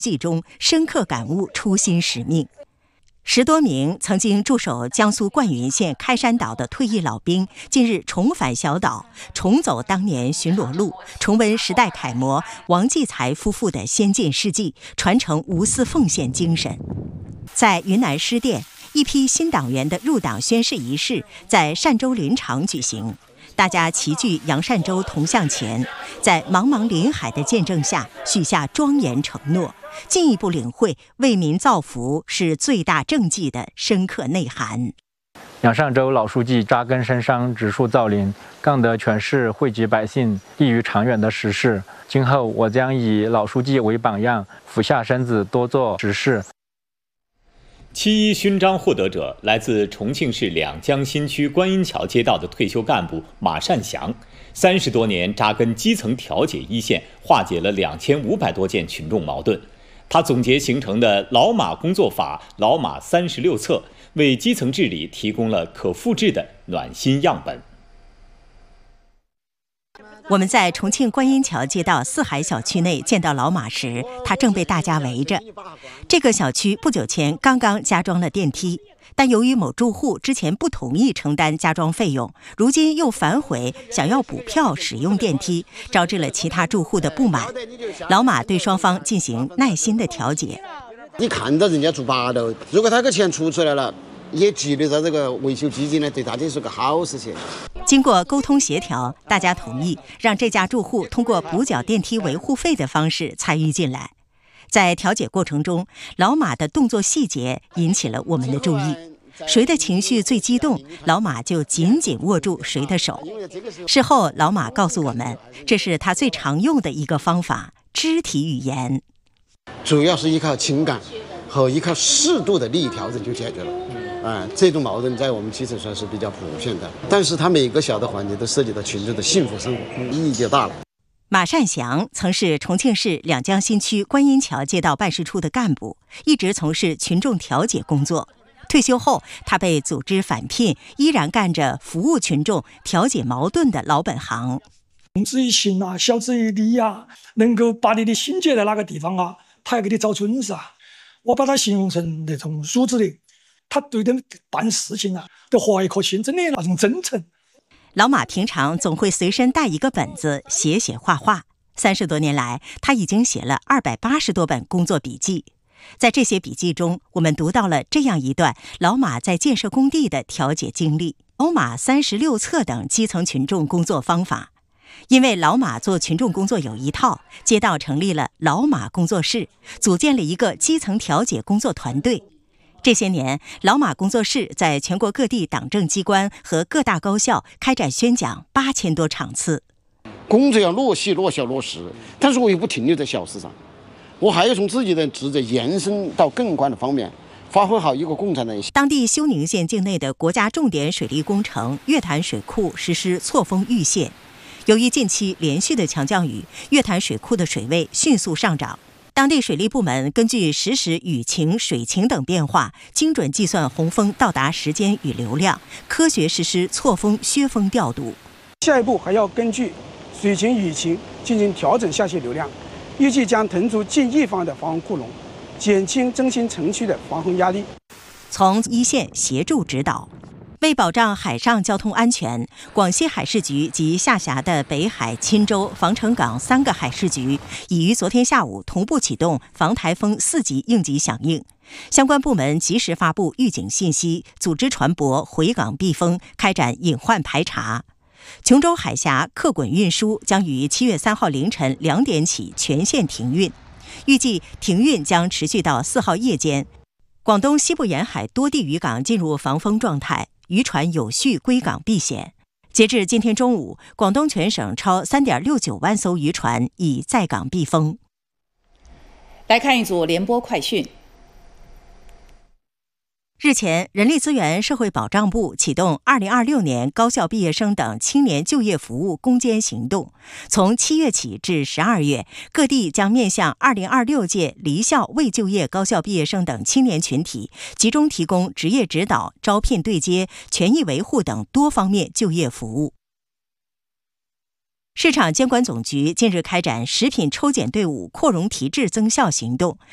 记中深刻感悟初心使命。10多名曾经驻守江苏灌云县开山岛的退役老兵，近日重返小岛，重走当年巡逻路，重温时代楷模王继才夫妇的先进事迹，传承无私奉献精神。在云南施甸，一批新党员的入党宣誓仪式在善州林场举行。大家齐聚杨善洲铜像前，在茫茫林海的见证下许下庄严承诺，进一步领会为民造福是最大政绩的深刻内涵。 杨善洲老书记扎根深山，植树造林，干得全市惠及百姓、利于长远的实事。今后我将以老书记为榜样，俯下身子多做实事。 7·1勋章获得者来自重庆市两江新区观音桥街道的退休干部马善祥，30多年扎根基层调解一线，化解了2500多件群众矛盾。他总结形成的老马工作法、老马36策，为基层治理提供了可复制的暖心样本。 我们在重庆观音桥街道四海小区内见到老马时，他正被大家围着。这个小区不久前刚刚加装了电梯，但由于某住户之前不同意承担加装费用，如今又反悔想要补票使用电梯，招致了其他住户的不满。老马对双方进行耐心的调解。 你看到人家住8楼，如果他个钱出来了，也积累到这个维修基金呢，对大家是个好事情。 经过沟通协调，大家同意让这家住户通过补缴电梯维护费的方式参与进来。在调解过程中，老马的动作细节引起了我们的注意。谁的情绪最激动，老马就紧紧握住谁的手。事后，老马告诉我们，这是他最常用的一个方法——肢体语言。 主要是依靠情感和依靠适度的利益调整就解决了。这种矛盾在我们基层算是比较普遍的，但是它每个小的环节都涉及到群众的幸福生活，意义就大了。 马善祥曾是重庆市两江新区观音桥街道办事处的干部，一直从事群众调解工作。退休后，他被组织返聘，依然干着服务群众、调解矛盾的老本行。 动之以情啊，晓之以理啊，能够把你的心结在哪个地方啊，他要给你找准是啊。我把他形容成那种组织的。他对人办事情啊，都和蔼可亲，真的那种真诚。 老马平常总会随身带一个本子，写写画画。30多年来，他已经写了280多本工作笔记。在这些笔记中，我们读到了这样一段老马在建设工地的调解经历：老马36策等基层群众工作方法。因为老马做群众工作有一套，街道成立了老马工作室，组建了一个基层调解工作团队。这些年，老马工作室在全国各地党政机关和各大高校开展宣讲8000多场次。 工作要落细、落小、落实，但是我又不停留在小事上，我还要从自己的职责延伸到更宽的方面，发挥好一个共产党。 当地休宁县境内的国家重点水利工程月潭水库实施错峰预泄，由于近期连续的强降雨，月潭水库的水位迅速上涨。当地水利部门根据实时雨情、水情等变化，精准计算洪峰到达时间与流量，科学实施错峰、削峰调度。 下一步还要根据水情、雨情进行调整下泄流量，预计将腾出近1方的防洪库容，减轻中心城区的防洪压力。 从一线协助指导。为保障海上交通安全，广西海事局及下辖的北海、钦州、防城港3个海事局已于昨天下午同步启动防台风4级应急响应，相关部门及时发布预警信息，组织船舶回港避风，开展隐患排查。琼州海峡客滚运输将于7月3号凌晨2点起全线停运，预计停运将持续到4号夜间。广东西部沿海多地渔港进入防风状态，渔船有序归港避险。截至今天中午，广东全省超3.69万艘渔船已在港避风。 来看一组联播快讯。 日前，人力资源社会保障部启动2026年高校毕业生等青年就业服务攻坚行动，从7月起至12月，各地将面向2026届离校未就业高校毕业生等青年群体，集中提供职业指导、招聘对接、权益维护等多方面就业服务。市场监管总局近日开展食品抽检队伍扩容提质增效行动，